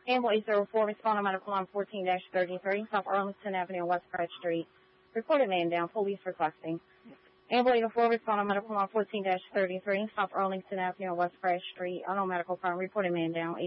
Ambulance 04, responding medical line 14-33, South Arlington Avenue, West Pratt Street. Reported man down, police requesting. Ambulance 04, responding medical line 14-33, South Arlington Avenue, West Pratt Street. Auto medical firm, reported man down.